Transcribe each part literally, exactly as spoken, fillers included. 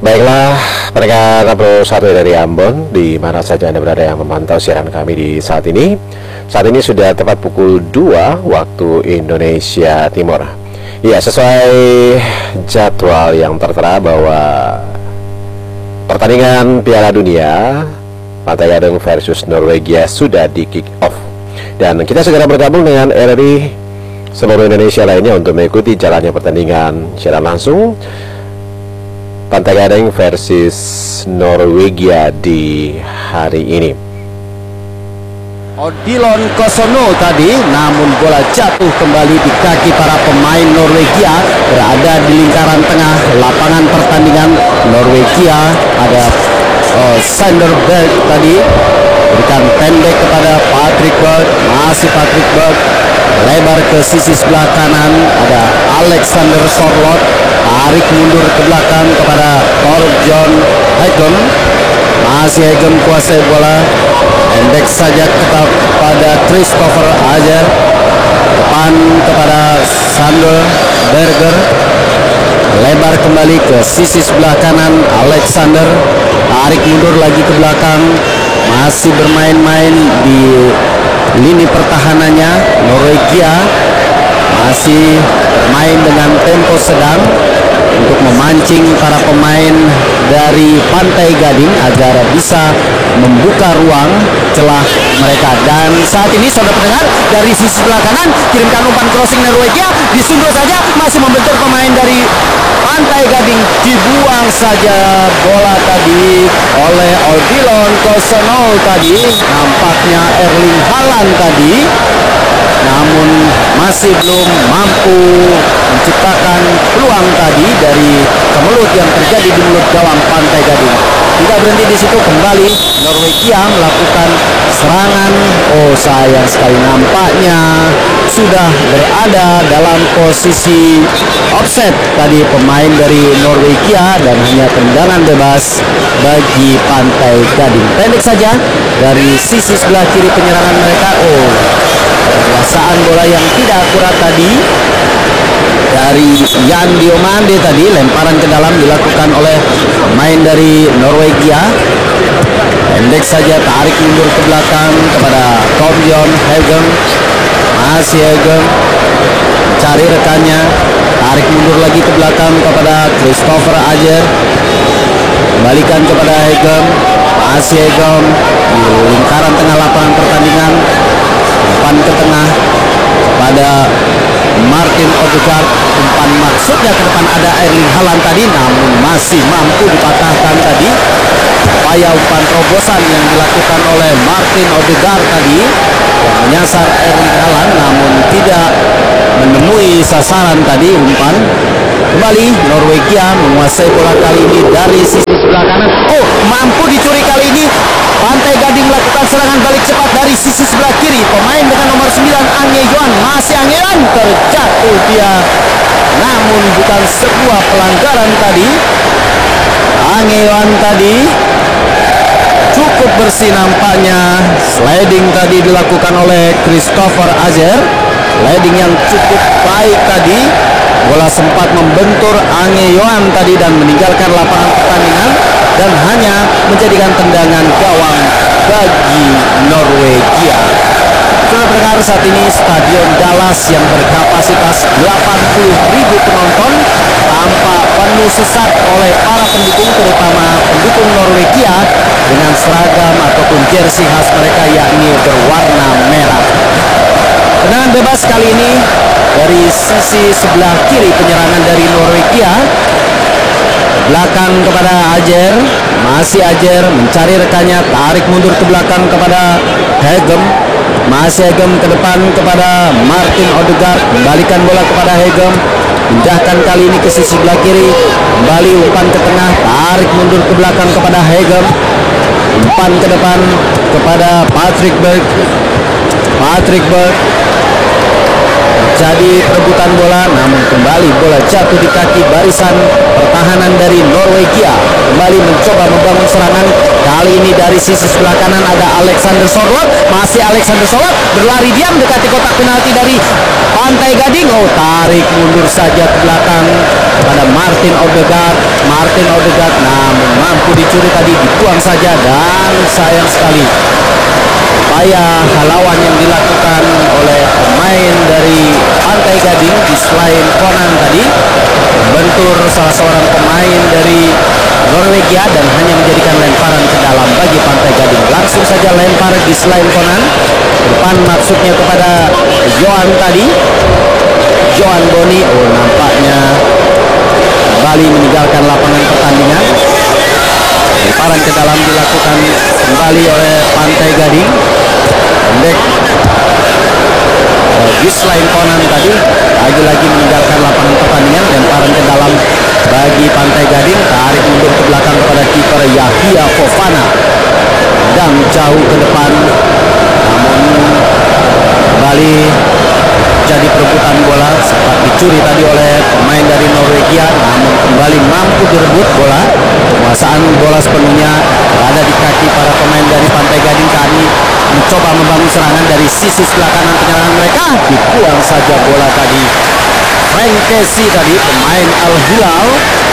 Baiklah, pendengar enam puluh satu dari Ambon, di mana saja Anda berada yang memantau siaran kami di saat ini. Saat ini sudah tepat pukul dua waktu Indonesia Timur. Ya, sesuai jadwal yang tertera bahwa pertandingan Piala Dunia Pantai Gading versus Norwegia sudah di kick off. Dan kita segera bergabung dengan R R I seluruh Indonesia lainnya untuk mengikuti jalannya pertandingan secara langsung Pantai Gading versus Norwegia di hari ini. Odilon Kosono tadi, namun bola jatuh kembali di kaki para pemain Norwegia. Berada di lingkaran tengah lapangan pertandingan Norwegia. Ada oh, Sander Berg tadi, berikan pendek kepada Patrick Berg, masih Patrick Berg, lebar ke sisi sebelah kanan. Ada Alexander Sorloth, tarik mundur ke belakang kepada Torbjørn Hegem, masih Hegem kuasai bola, pendek saja kepada Christopher Ajer, depan kepada Sander Berger, lebar kembali ke sisi sebelah kanan. Alexander tarik mundur lagi ke belakang, masih bermain-main di lini pertahanannya. Norwegia masih main dengan tempo sedang untuk memancing para pemain dari Pantai Gading agar bisa membuka ruang celah mereka. Dan saat ini saudara pendengar, dari sisi sebelah kanan kirimkan umpan crossing Norwegia, disundul saja, masih membentur pemain dari Pantai Gading, dibuang saja bola tadi oleh Odilon Kosono tadi. Nampaknya Erling Haaland tadi, namun masih belum mampu menciptakan peluang tadi dari kemelut yang terjadi di mulut gawang Pantai Gading. Tidak berhenti di situ, kembali Norwegia melakukan serangan. Oh, sayang sekali, nampaknya sudah berada dalam posisi offset tadi pemain dari Norwegia, dan hanya tendangan bebas bagi Pantai Gading. Pendek saja dari sisi sebelah kiri penyerangan mereka. Oh, kekuasaan bola yang tidak akurat tadi dari Jan Diomande tadi, lemparan ke dalam dilakukan oleh pemain dari Norwegia. Pendek saja, tarik mundur ke belakang kepada Torbjørn Hegem, masih Hegem mencari rekannya, tarik mundur lagi ke belakang kepada Christopher Ajer, kembalikan kepada Hegem, masih Hegem di lingkaran tengah lapangan pertandingan, umpan ke tengah kepada Martin Odegaard, umpan maksudnya ke depan ada Erling Haaland tadi, namun masih mampu dipatahkan tadi. Upaya umpan terobosan yang dilakukan oleh Martin Odegaard tadi yang menyasar Erling Haaland, namun tidak menemui sasaran tadi umpan. Kembali Norwegia menguasai bola kali ini dari sisi sebelah kanan. Oh, mampu dicuri kali ini. Pantai Gading melakukan serangan balik cepat dari sisi sebelah kiri. Pemain dengan nomor sembilan Ange Johan, masih Ange Johan, terjatuh dia, namun bukan sebuah pelanggaran tadi. Ange Johan tadi cukup bersih nampaknya. Sliding tadi dilakukan oleh Christopher Ajer, sliding yang cukup baik tadi. Bola sempat membentur Ange Johan tadi dan meninggalkan lapangan pertandingan, dan hanya menjadikan tendangan gawang bagi Norwegia. Saudara pendengar, saat ini Stadion Dallas yang berkapasitas delapan puluh ribu penonton tampak penuh sesak oleh para pendukung, terutama pendukung Norwegia dengan seragam ataupun jersey khas mereka, yakni berwarna merah. Tendangan bebas kali ini dari sisi sebelah kiri penyerangan dari Norwegia. Belakang kepada Ajer, masih Ajer mencari rekannya, tarik mundur ke belakang kepada Hegem, masih Hegem ke depan kepada Martin Odegaard, kembalikan bola kepada Hegem, pindahkan kali ini ke sisi sebelah kiri, kembali umpan ke tengah, tarik mundur ke belakang kepada Hegem, umpan ke depan kepada Patrick Berg, Patrick Berg jadi perebutan bola, namun kembali bola jatuh di kaki barisan pertahanan dari Norwegia. Kembali mencoba membangun serangan, kali ini dari sisi sebelah kanan ada Alexander Sorloth, masih Alexander Sorloth berlari diam dekati kotak penalti dari Pantai Gading. Oh, tarik mundur saja ke belakang kepada Martin Odegaard, Martin Odegaard, nah mampu dicuri tadi, dibuang saja, dan sayang sekali upaya halauan yang dilakukan oleh pemain dari Pantai Gading di selain Conan tadi bentur salah seorang pemain dari Norwegia dan hanya menjadikan lemparan ke dalam bagi Pantai Gading. Langsung saja lempar di selain Conan depan, maksudnya kepada Johan tadi, Johan Boni. Oh, nampaknya kembali meninggalkan lapangan pertandingan. Lemparan ke dalam dilakukan kembali oleh Pantai Gading. Pendek Gislain Conan tadi lagi-lagi meninggalkan lapangan pertandingan. Lemparan ke dalam bagi Pantai Gading, tarik mundur ke belakang kepada kiper Yahya Fofana dan jauh ke depan, namun kembali jadi perebutan bola. Sempat dicuri tadi oleh pemain dari Norwegia, namun kembali mampu direbut bola. Penguasaan bola sepenuhnya berada di kaki para pemain dari Pantai Gading. Kami mencoba membangun serangan dari sisi sebelah kanan penyerangan mereka, dibuang saja bola tadi. Frank Casey tadi, pemain Al Hilal,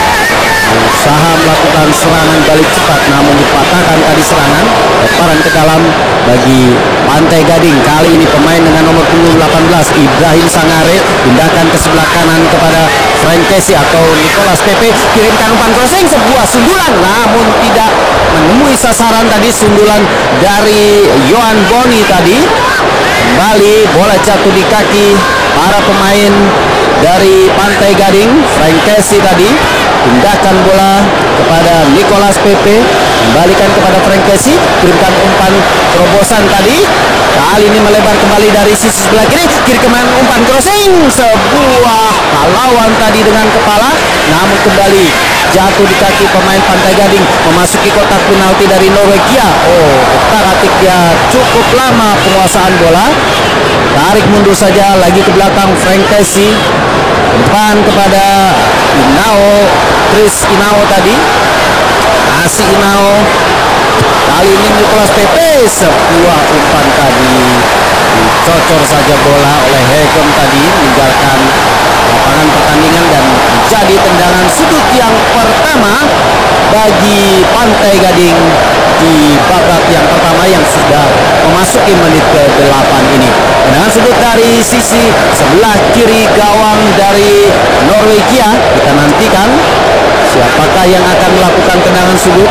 berusaha melakukan serangan balik cepat, namun dipatahkan tadi serangan. Lemparan ke dalam bagi Pantai Gading. Kali ini pemain dengan nomor punggung delapan belas Ibrahim Sangare pindahkan ke sebelah kanan kepada Frank Casey atau Nicolas Pepe, kirimkan umpan crossing, sebuah sundulan namun tidak menemui sasaran tadi. Sundulan dari Johan Boni tadi. Kembali bola jatuh di kaki para pemain dari Pantai Gading. Frank Casey tadi pindahkan bola kepada Nicolas Pepe, kembalikan kepada Frank Casey, kirimkan umpan terobosan tadi. Kali ini melebar kembali dari sisi sebelah kiri, kiri keman umpan crossing, sebuah halauan tadi dengan kepala, namun kembali jatuh di kaki pemain Pantai Gading, memasuki kotak penalti dari Norwegia. Oh, otak-atik dia cukup lama penguasaan bola. Tarik mundur saja lagi ke belakang Frank Casey, depan kepada Inao, Chris Inao tadi, kasih Inao. Kali ini Nicolas Pepe, sebuah umpan tadi dicocor saja bola oleh Hegem tadi, meninggalkan lapangan pertandingan dan menjadi tendangan sudut yang pertama bagi Pantai Gading di babak yang pertama yang sudah memasuki menit ke delapan ini. Tendangan sudut dari sisi sebelah kiri gawang dari Norwegia. Kita nantikan siapakah yang akan melakukan tendangan sudut.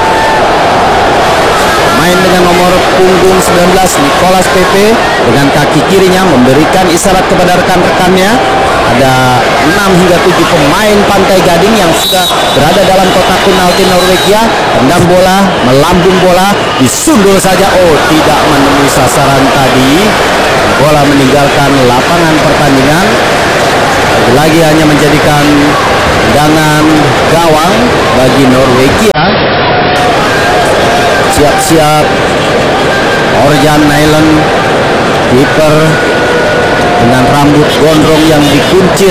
Main dengan nomor punggung sembilan belas Nicolas Pepe dengan kaki kirinya memberikan isyarat kepada rekan-rekannya. Ada enam hingga tujuh pemain Pantai Gading yang sudah berada dalam kotak penalti Norwegia. Tendang bola, melambung bola, disundul saja. Oh, tidak menemui sasaran tadi. Bola meninggalkan lapangan pertandingan. Lagi-lagi hanya menjadikan tendangan gawang bagi Norwegia. Siap-siap Orjan Nyland, kiper dengan rambut gondrong yang dikuncir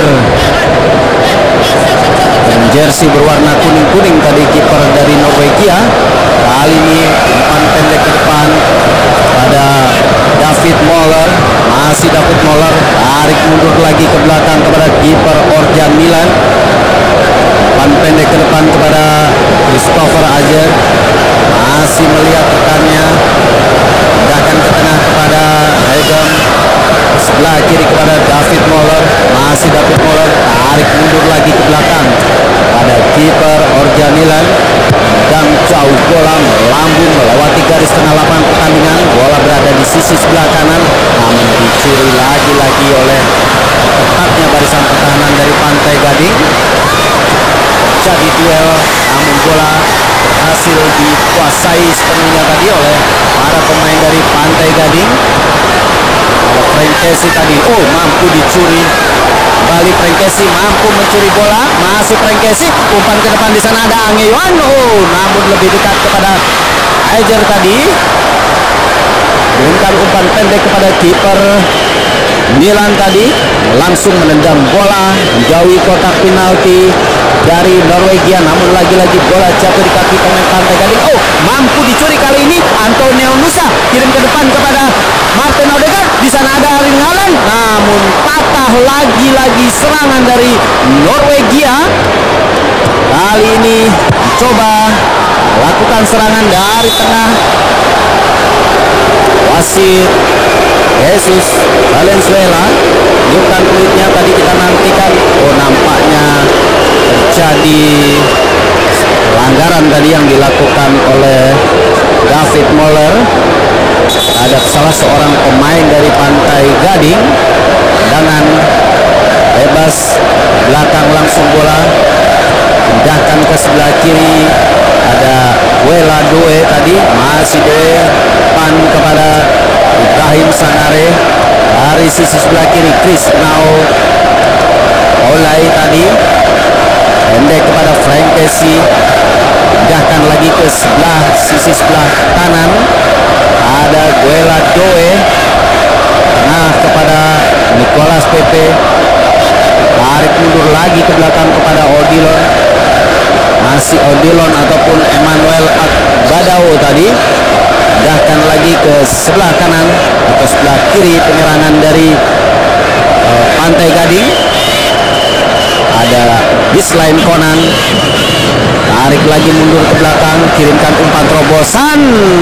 dan jersey berwarna kuning-kuning tadi, kiper dari Norwegia. Kali ini umpan pendek ke depan pada David Moller. Masih David Moller, tarik mundur lagi ke belakang kepada kiper Orjan Nyland. Umpan pendek ke depan kepada Christopher Ajer, masih melihat rekannya, pindahkan ke tengah kepada Hegem, sebelah kiri kepada David Moller. Masih David Moller, tarik mundur lagi ke belakang pada kiper Orjan Nyland, dan jauh bola melambung melewati garis tengah lapangan pertandingan. Bola berada di sisi sebelah kanan, namun dicuri lagi-lagi oleh ketatnya barisan pertahanan dari Pantai Gading. Jadi duel, namun bola berhasil dikuasai sepenuhnya tadi oleh para pemain dari Pantai Gading. Ada Frank Casey tadi, oh mampu dicuri. Kembali Frank Casey mampu mencuri bola, masih Frank Casey, umpan ke depan, di sana ada Angeyon. Oh, namun lebih dekat kepada Ajer tadi. Kirimkan umpan pendek kepada kiper Milan tadi, langsung menendang bola menjauhi kotak penalti dari Norwegia, namun lagi-lagi bola jatuh di kaki pemain Pantai Gading. Oh, mampu dicuri kali ini Antonio Nusa, kirim ke depan kepada Martin Odegaard, di sana ada Erling Haaland, namun patah lagi-lagi serangan dari Norwegia. Kali ini coba melanjutkan serangan dari tengah. Wasit Jesus Valenzuela tunjukkan peluitnya, tadi kita nantikan. Oh, nampaknya terjadi pelanggaran tadi yang dilakukan oleh David Moller terhadap salah seorang pemain dari Pantai Gading. Tendangan bebas belakang, langsung bola pindahkan ke sebelah kiri. Ada Wela Doe tadi, masih Doe pan kepada Ibrahim Sangare dari sisi sebelah kiri. Chris Nao Olay tadi pendek kepada Frank Casey, pindahkan lagi ke sebelah sisi sebelah kanan. Ada Wela Doe, tengah kepada Nicolas Pepe, tarik mundur lagi ke belakang kepada Odilon, masih Odilon ataupun Emmanuel Badao tadi, pindahkan lagi ke sebelah kanan atau sebelah kiri penyerangan dari uh, Pantai Gading. Ada Bislain Konan, tarik lagi mundur ke belakang, kirimkan umpan terobosan,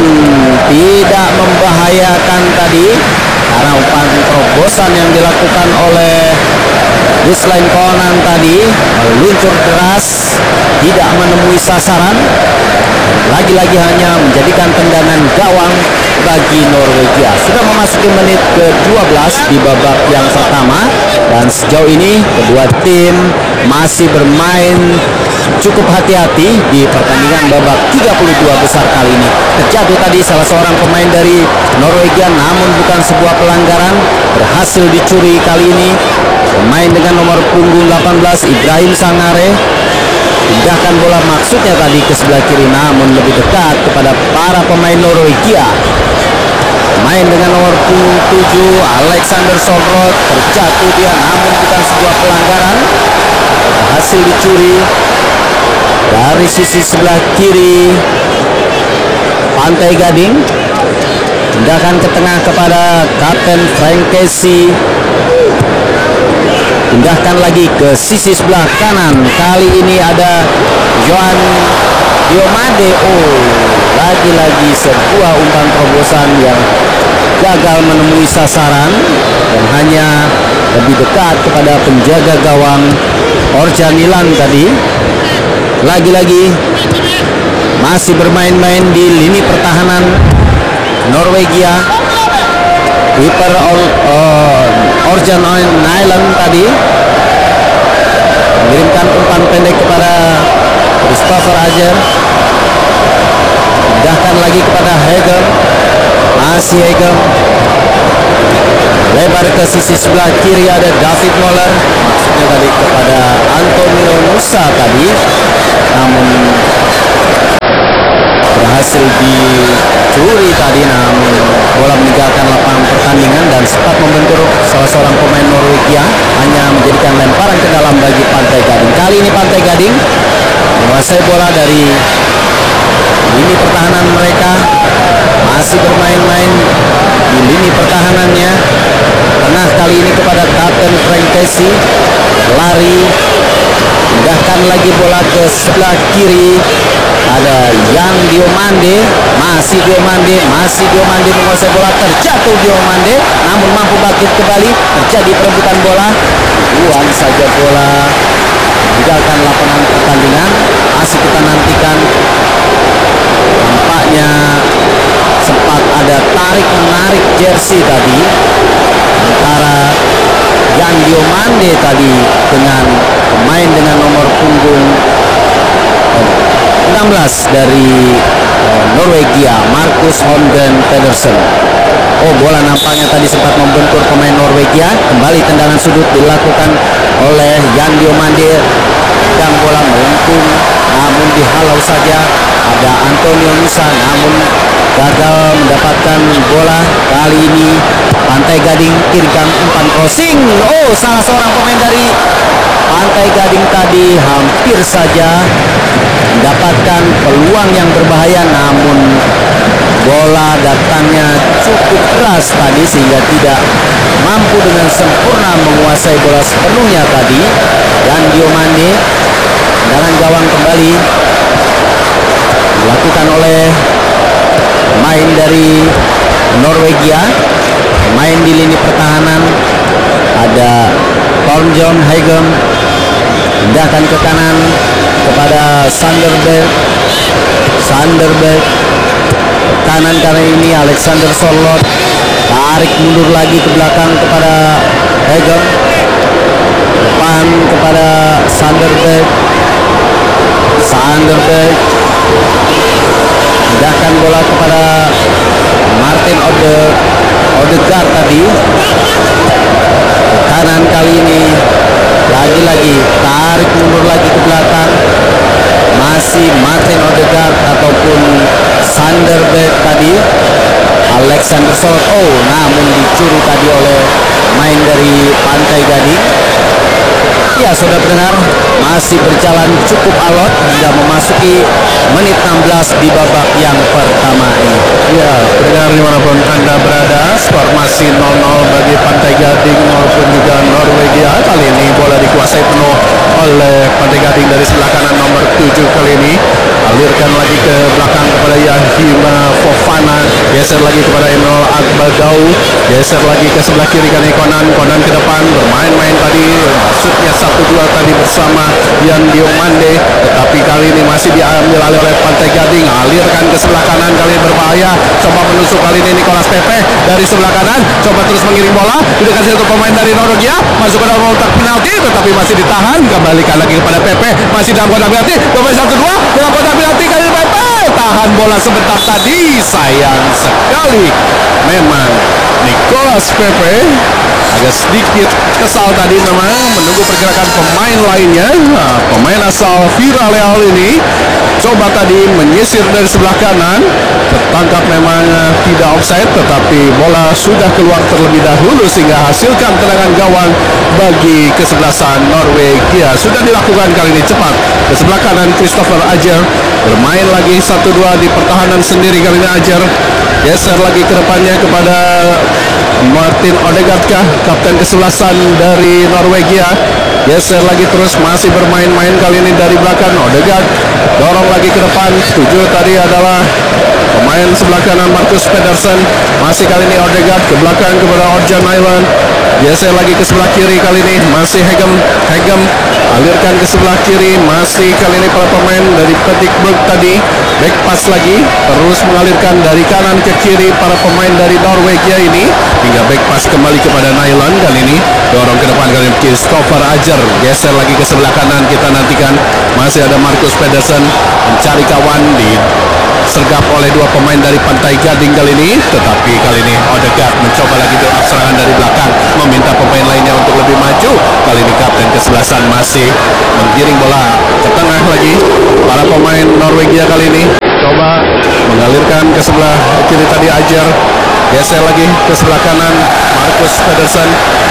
tidak membahayakan tadi karena umpan terobosan yang dilakukan oleh Bislain Konan tadi meluncur deras, tidak menemui sasaran, lagi-lagi hanya menjadikan tendangan gawang bagi Norwegia. Sudah memasuki menit ke dua belas di babak yang pertama, dan sejauh ini kedua tim masih bermain cukup hati-hati di pertandingan babak tiga puluh dua besar kali ini. Terjatuh tadi salah seorang pemain dari Norwegia, namun bukan sebuah pelanggaran, berhasil dicuri kali ini. Pemain dengan nomor punggung delapan belas Ibrahim Sangare pindahkan bola maksudnya tadi ke sebelah kiri, namun lebih dekat kepada para pemain Norwegia. Main dengan nomor punggung tujuh Alexander Solrod, terjatuh dia, namun bukan sebuah pelanggaran, berhasil dicuri dari sisi sebelah kiri Pantai Gading. Pindahkan ke tengah kepada Kapten Frank Casey, pindahkan lagi ke sisi sebelah kanan. Kali ini ada Johan Diomande. Oh, lagi-lagi sebuah umpan terobosan yang gagal menemui sasaran dan hanya lebih dekat kepada penjaga gawang Orjanilan tadi. Lagi-lagi masih bermain-main di lini pertahanan Norwegia. Kiper Or, uh, Orjan Nyland tadi mengirimkan umpan pendek kepada Christopher Ajer, pindahkan lagi kepada Hegel, masih Hegel, lebar ke sisi sebelah kiri. Ada David Moller, maksudnya tadi kepada Antonio Nusa tadi, namun berhasil dicuri tadi, namun bola meninggalkan lapangan pertandingan dan sempat membentur salah seorang pemain Norwegia, hanya menjadikan lemparan ke dalam bagi Pantai Gading. Kali ini Pantai Gading menguasai bola dari lini pertahanan mereka, masih bermain-main di lini pertahanannya. Tengah kali ini kepada Kapten Frank Casey, lari, pindahkan lagi bola ke sebelah kiri. Ada Yang Diomande, masih Diomande, masih Diomande menguasai bola, terjatuh Diomande, namun mampu bangkit kembali. Terjadi perebutan bola, buang saja bola, meninggalkan lapangan pertandingan. Masih kita nantikan, nampaknya sempat ada tarik menarik jersey tadi antara Yang Diomande tadi dengan pemain dengan nomor punggung enam belas dari uh, Norwegia, Markus Holmgren Pedersen. Oh, bola nampaknya tadi sempat membentur pemain Norwegia. Kembali tendangan sudut dilakukan oleh Yan Diomande, dan bola melengkung namun dihalau saja. Ada Antonio Nusa, namun gagal mendapatkan bola. Kali ini Pantai Gading kirimkan umpan crossing. Oh, salah seorang pemain dari Pantai Gading tadi hampir saja mendapatkan peluang yang berbahaya, namun bola datangnya cukup keras tadi sehingga tidak mampu dengan sempurna menguasai bola sepenuhnya tadi. Dan Diomande, tendangan gawang kembali dilakukan oleh dari Norwegia. Main di lini pertahanan ada Tornjon Hegem, pindahkan ke kanan kepada Sanderberg. Sanderberg kanan kali ini Alexander Sorloth, tarik mundur lagi ke belakang kepada Hegem, depan kepada Sanderberg. Sanderberg pindahkan bola kepada Martin Ode Odegaard tadi ke kanan, kali ini lagi-lagi tarik mundur lagi ke belakang, masih Martin Odegaard ataupun Sanderberg tadi. Alexander Sorloth, oh namun dicuri tadi oleh main dari Pantai Gading. Ya, saudara pendengar, masih berjalan cukup alot hingga memasuki menit enam belas di babak yang pertama ini. Ya, pendengar dimanapun Anda berada, skor masih nol nol bagi Pantai Gading maupun juga Norwegia. Kali ini bola dikuasai penuh oleh Pantai Gading dari sebelah kanan nomor tujuh kali ini. Alirkan lagi ke belakang kepada Yahima Fofana, geser lagi kepada Emil Agbadau, geser lagi ke sebelah kiri kali Konan, Konan ke depan bermain-main tadi, maksudnya satu dua tadi bersama Yan Diomande, tetapi kali ini masih diambil alih oleh Pantai Gading. Alirkan ke sebelah kanan, kali ini berbahaya, coba menusuk kali ini Nicolas Pepe dari sebelah kanan, coba terus mengirim bola, dikasih satu pemain dari Norwegia, masuk ke dalam kotak penalti, tetapi masih ditahan, kembalikan lagi kepada Pepe, masih dalam kotak penalti, coba satu dua dalam kotak penalti, kali ini Pepe tahan bola sebentar tadi, sayang sekali memang Nicolas Pepe agak sedikit kesal tadi memang menunggu pergerakan pemain lainnya. Nah, pemain asal Villarreal ini coba tadi menyisir dari sebelah kanan, tertangkap memang uh, tidak offside, tetapi bola sudah keluar terlebih dahulu sehingga hasilkan tendangan gawang bagi kesebelasan Norwegia. Sudah dilakukan kali ini cepat ke sebelah kanan. Christopher Ajer bermain lagi satu dua di pertahanan sendiri kali ini. Ajer geser lagi ke depannya kepada Martin Odegaard kah, kapten kesebelasan dari Norwegia, geser lagi terus, masih bermain-main kali ini dari belakang. Odegaard dorong lagi ke depan, tujuh tadi adalah pemain sebelah kanan Marcus Pedersen, masih kali ini Odegaard ke belakang kepada Orjan Island, geser lagi ke sebelah kiri kali ini masih Hegem, Hegem alirkan ke sebelah kiri, masih kali ini para pemain dari Petikburg tadi, back pass lagi, terus mengalirkan dari kanan ke kiri para pemain dari Norwegia ini, hingga back pass kembali kepada Nyland kali ini, dorong ke depan kali ini Christopher Ajer, geser lagi ke sebelah kanan, kita nantikan masih ada Marcus Pedersen mencari kawan, di sergap oleh dua pemain dari Pantai Gading kali ini, tetapi kali ini Odegaard mencoba lagi serangan dari belakang, meminta pemain lainnya untuk lebih maju. Kali ini kapten kesebelasan masih menggiring bola ke tengah lagi. Para pemain Norwegia kali ini coba mengalirkan ke sebelah kiri tadi Ajer, geser lagi ke sebelah kanan Marcus Pedersen,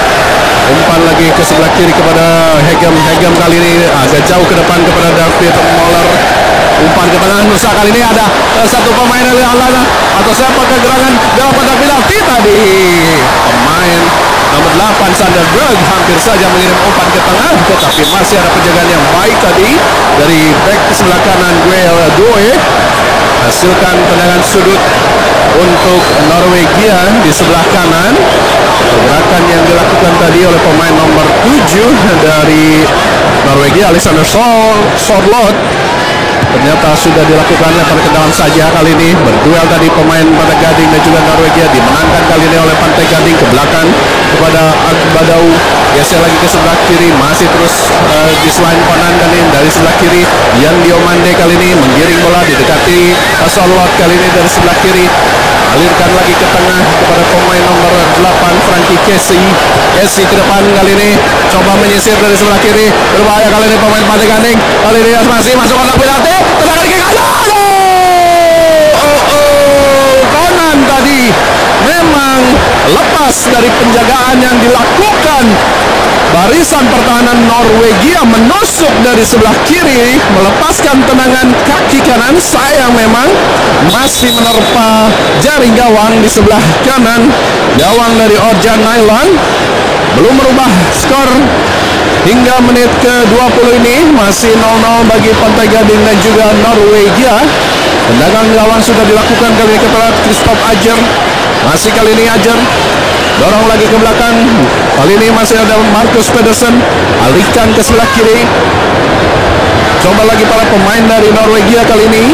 umpan lagi ke sebelah kiri kepada Hegem, Hegem kali ini agak jauh ke depan kepada David Moller, umpan ke tengah. Nusa kali ini ada uh, satu pemain dari Alana atau siapa kegerangan dalam kotak penalti tadi, pemain nomor delapan Sanderberg hampir saja mengirim umpan ke tengah, tetapi masih ada penjagaan yang baik tadi dari back sebelah kanan Guel Doe, hasilkan tendangan sudut untuk Norwegia di sebelah kanan. Pergerakan yang dilakukan tadi oleh pemain nomor tujuh dari Norwegia Alexander Sorloth ternyata sudah dilakukan lempar ke dalam saja. Kali ini berduel tadi pemain Pantai Gading dan juga Norwegia, dimenangkan kali ini oleh Pantai Gading ke belakang kepada Agbadau, geser lagi ke sebelah kiri, masih terus uh, di selain Konan kali ini dari sebelah kiri. Yan Diomande kali ini menggiring bola, didekati Sorloth kali ini dari sebelah kiri, alirkan lagi ke tengah kepada pemain nomor delapan Frankie Kessie, Kessie ke depan kali ini coba menyisir dari sebelah kiri, berbahaya kali ini pemain Pantai Gading, kali ini masih masuk kotak penalti, tendangan kick, aduh, oh, oh, Konan tadi memang lepas dari penjagaan yang dilakukan. Barisan pertahanan Norwegia menusuk dari sebelah kiri, melepaskan tendangan kaki kanan. Sayang memang masih menerpa jaring gawang di sebelah kanan gawang dari Orjan Nyland. Belum merubah skor hingga menit ke dua puluh ini, masih nol nol bagi Pantai Gading dan juga Norwegia. Tendangan gawang sudah dilakukan kali ini kepada Christoph Ajer. Masih kali ini Ajer dorong lagi ke belakang. Kali ini masih ada Marcus Pedersen, alihkan ke sebelah kiri. Coba lagi para pemain dari Norwegia kali ini.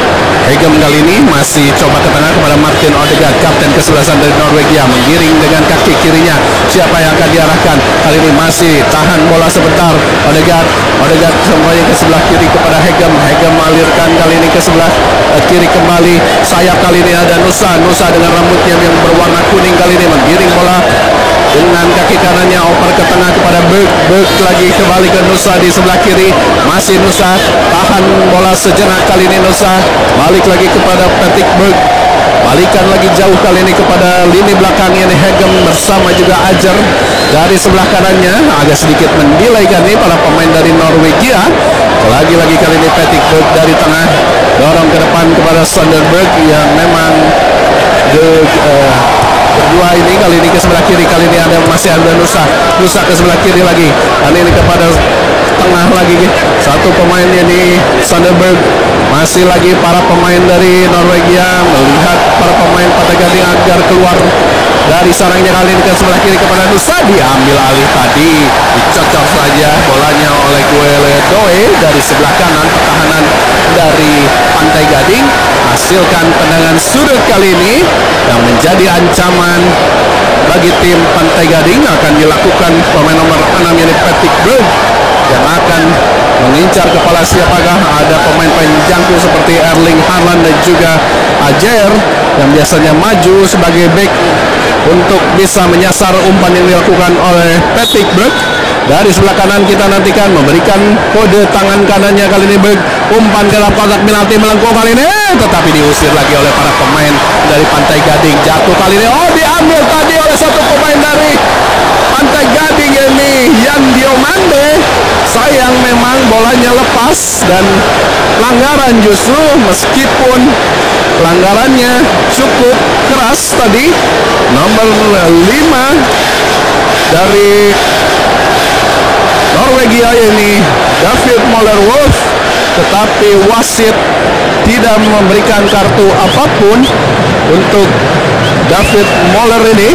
Hegem kali ini masih coba ke tengah kepada Martin Odegaard, kapten kesebelasan dari Norwegia, menggiring dengan kaki kirinya. Siapa yang akan diarahkan? Kali ini masih tahan bola sebentar. Odegaard, Odegaard semuanya ke sebelah kiri kepada Hegem. Hegem mengalirkan kali ini ke sebelah uh, kiri kembali. Sayap kali ini ada Nusa. Nusa dengan rambutnya yang berwarna kuning kali ini menggiring bola dengan kaki kanannya, oper ke tengah kepada Berg. Berg lagi kembali ke Nusa di sebelah kiri. Masih Nusa tahan bola sejenak kali ini Nusa. Balik lagi kepada Patrick Berg. Balikan lagi jauh kali ini kepada lini belakang ini Hegem bersama juga Ajer dari sebelah kanannya. Agak sedikit mendelay kan ini para pemain dari Norwegia. Lagi-lagi kali ini Patrick Berg dari tengah dorong ke depan kepada Sonderberg yang memang the, uh, berdua ini kali ini ke sebelah kiri. Kali ini ada masih ada Nusa. Nusa ke sebelah kiri lagi. Kali ini kepada tengah lagi. Satu pemainnya di Sonderberg. Masih lagi para pemain dari Norwegia melihat para pemain Pantai Gading agar keluar dari sarangnya. Kali ini ke sebelah kiri kepada Nusa, diambil alih tadi, dicocok saja bolanya oleh Guele Doe dari sebelah kanan. Pertahanan dari Pantai Gading hasilkan tendangan sudut kali ini yang menjadi ancaman bagi tim Pantai Gading. Akan dilakukan pemain nomor enam yakni Patrick Berg yang akan mengincar kepala siapakah. Ada pemain penjangkau seperti Erling Haaland dan juga Ajer yang biasanya maju sebagai back untuk bisa menyasar umpan yang dilakukan oleh Patrick Berg. Dari sebelah kanan kita nantikan memberikan kode tangan kanannya kali ini Berg, umpan ke dalam kotak penalti melengkung kali ini, tetapi diusir lagi oleh para pemain dari Pantai Gading. Jatuh kali ini, oh diambil tadi oleh satu pemain dari Pantai Gading ini Yan Diomande. Sayang memang bolanya lepas dan pelanggaran justru, meskipun pelanggarannya cukup keras tadi. Nomor lima dari Norwegia ini David Moller-Wolf, tetapi wasit tidak memberikan kartu apapun untuk David Moller ini.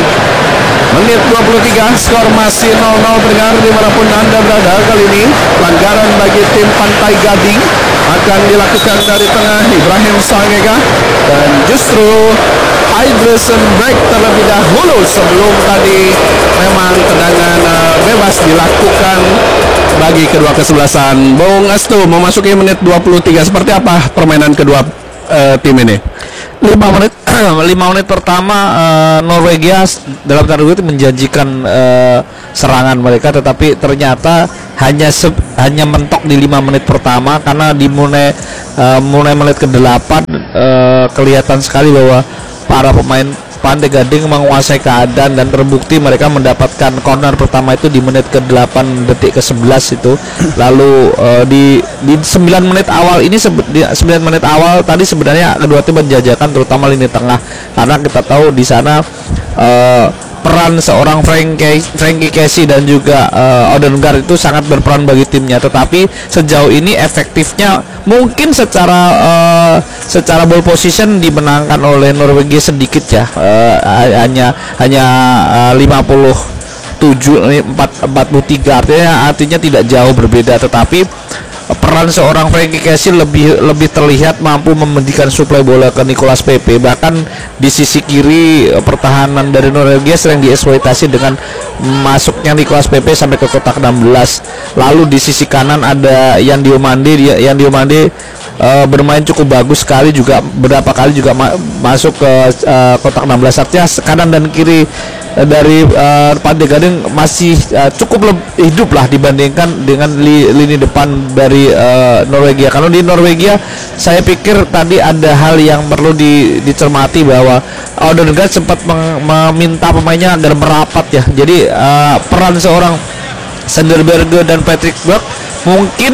Menit dua puluh tiga, skor masih nol nol. Pendengar dimanapun Anda berada, kali ini pelanggaran bagi tim Pantai Gading akan dilakukan dari tengah Ibrahim Sangega, dan justru Idresen break terlebih dahulu sebelum tadi memang tendangan uh, bebas dilakukan bagi kedua kesebelasan. Bung Astu memasuki menit dua puluh tiga, seperti apa permainan kedua uh, tim ini? lima menit lima menit pertama uh, Norwegia dalam tanda kutip menjanjikan uh, serangan mereka, tetapi ternyata hanya se hanya mentok di lima menit pertama, karena di mulai uh, mulai menit ke delapan uh, kelihatan sekali bahwa para pemain Pantai Gading menguasai keadaan dan terbukti mereka mendapatkan corner pertama itu di menit ke delapan detik ke sebelas itu. Lalu uh, di di sembilan menit awal ini di sembilan menit awal tadi sebenarnya kedua tim menjajakan terutama lini tengah, karena kita tahu di sana uh, peran seorang Frankie Frankie Casey dan juga uh, Odegaard itu sangat berperan bagi timnya. Tetapi sejauh ini efektifnya mungkin secara uh, secara ball position dimenangkan oleh Norwegia sedikit ya, uh, hanya hanya uh, lima puluh tujuh empat puluh tiga, artinya artinya tidak jauh berbeda. Tetapi peran seorang Frankie Casey lebih lebih terlihat mampu memberikan suplai bola ke Nicolas Pepe. Bahkan di sisi kiri pertahanan dari Norwegia sering dieksploitasi dengan masuknya Nicolas Pepe sampai ke kotak enam belas. Lalu di sisi kanan ada Yan Diomande. Yan Diomande uh, bermain cukup bagus sekali, juga beberapa kali juga ma masuk ke uh, kotak enam belas. Artinya kanan dan kiri dari uh, Pantai Gading masih uh, cukup hidup lah dibandingkan dengan li lini depan dari uh, Norwegia. Kalau di Norwegia saya pikir tadi ada hal yang perlu di, dicermati, bahwa Odegaard sempat meminta pemainnya agar merapat ya. Jadi uh, peran seorang Sonderberg dan Patrick Berg mungkin